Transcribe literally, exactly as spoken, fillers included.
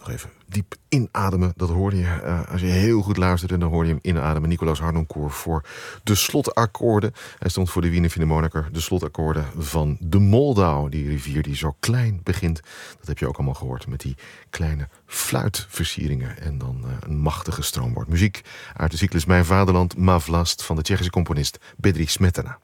even diep inademen. Dat hoorde je uh, als je heel goed luisterde. Dan hoorde je hem inademen. Nicolaas Harnoncourt voor de slotakkoorden. Hij stond voor de Wiener Philharmoniker. De slotakkoorden van de Moldau. Die rivier die zo klein begint. Dat heb je ook allemaal gehoord. Met die kleine fluitversieringen. En dan uh, een machtige stroomwoord. Muziek uit de cyclus Mijn Vaderland, Ma Vlast van de Tsjechische componist Bedřich Smetana.